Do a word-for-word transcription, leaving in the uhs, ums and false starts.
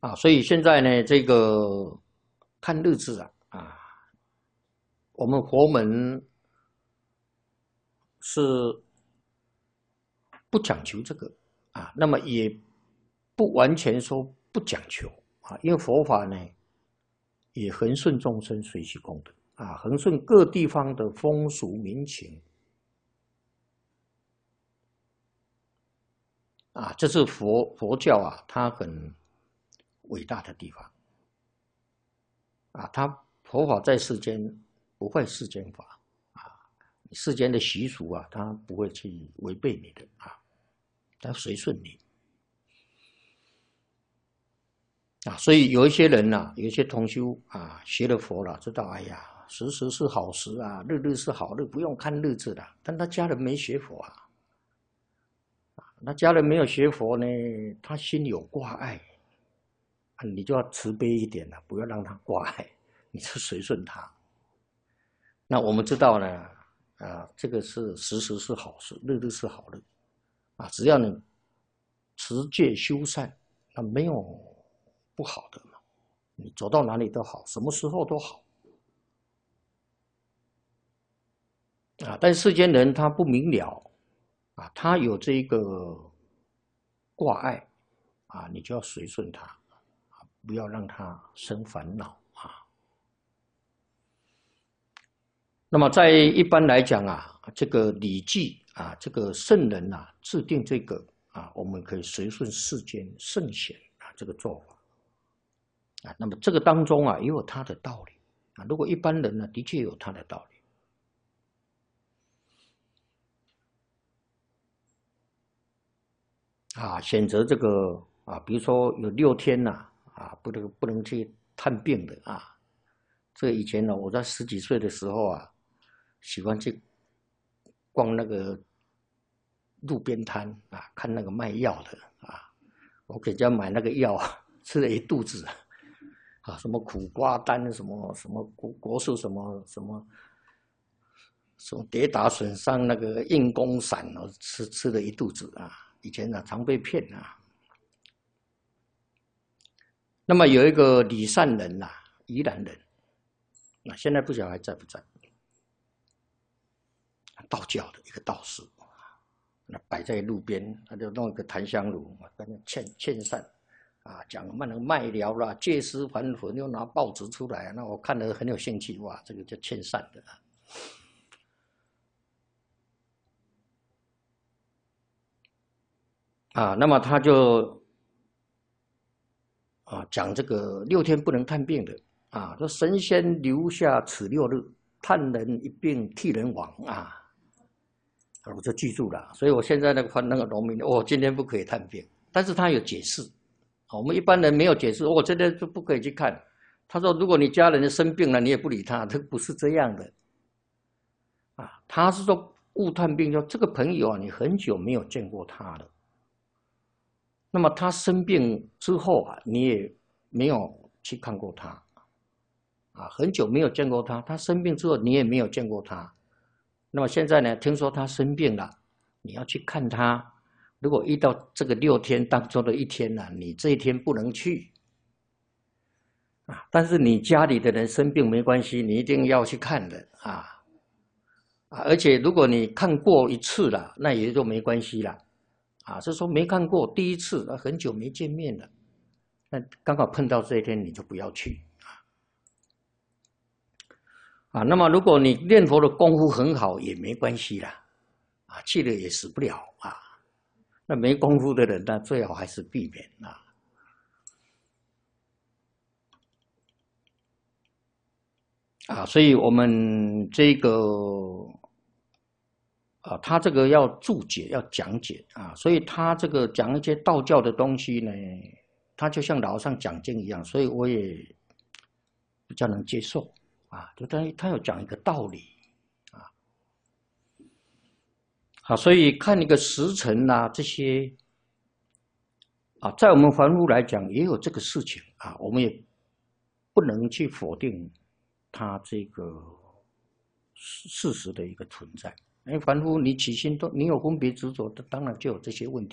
啊，所以现在呢，这个看日子啊，啊，我们佛门是不讲求这个啊，那么也不完全说不讲求啊，因为佛法呢也恒顺众生随喜功德啊，恒顺各地方的风俗民情啊，这是佛佛教啊，它很伟大的地方啊，它佛法在世间不坏世间法啊，世间的习俗啊，它不会去违背你的啊，它随顺你。啊，所以有一些人呐、啊，有一些同修啊，学了佛了，知道哎呀，时时是好时啊，日日是好日，不用看日子的。但他家人没学佛啊，那家人没有学佛呢，他心有挂碍，你就要慈悲一点了，不要让他挂碍，你就随顺他。那我们知道呢，啊，这个是时时是好事，日日是好日，啊，只要你持戒修善，那没有不好的嘛，你走到哪里都好，什么时候都好。啊，但世间人他不明了，啊，他有这个挂碍，啊，你就要随顺他，啊，不要让他生烦恼啊。那么在一般来讲啊，这个礼记啊，这个圣人啊制定这个啊，我们可以随顺世间圣贤啊这个做法啊。那么这个当中啊也有他的道理啊。如果一般人呢，的确有他的道理。啊，选择这个啊，比如说有六天呐、啊，啊，不能不能去探病的啊。这以前呢，我在十几岁的时候啊，喜欢去逛那个路边摊啊，看那个卖药的啊，我给人家买那个药，吃了一肚子啊，什么苦瓜丹，什么什么国国术，什么什么什么跌打损伤那个硬功散，我吃吃了一肚子啊。以前呢、啊，常被骗啊。那么有一个李善人呐、啊，宜兰人，那现在不晓得还在不在？道教的一个道士，那摆在路边，他就弄一个檀香炉，跟那劝劝善啊，讲那个卖疗啦、借尸还魂，又拿报纸出来，那我看了很有兴趣，哇，这个叫劝善的。啊，那么他就啊讲这个六天不能探病的啊，说神仙留下此六日，探人一病替人亡啊，我就记住了。所以我现在那个那个农民，哦，今天不可以探病，但是他有解释，我们一般人没有解释，我、哦、今天就不可以去看。他说，如果你家人生病了，你也不理他，这不是这样的啊。他是说误探病，说这个朋友啊，你很久没有见过他了。那么他生病之后啊，你也没有去看过他，啊，很久没有见过他。他生病之后，你也没有见过他。那么现在呢，听说他生病了，你要去看他。如果遇到这个六天当中的一天呢、啊，你这一天不能去，啊，但是你家里的人生病没关系，你一定要去看的啊。啊，而且如果你看过一次了，那也就没关系了。啊，是说没看过第一次，很久没见面了，那刚好碰到这一天，你就不要去啊。那么如果你念佛的功夫很好，也没关系啦，啊，去了也死不了啊。那没功夫的人呢，最好还是避免啊。啊，所以我们这个啊，他这个要注解，要讲解啊，所以他这个讲一些道教的东西呢，他就像老和尚讲经一样，所以我也比较能接受啊，就他他有讲一个道理啊，好，所以看一个时辰啊，这些啊，在我们凡夫来讲也有这个事情啊，我们也不能去否定它这个事实的一个存在。因为凡夫你起心动，你有分别执着，当然就有这些问题。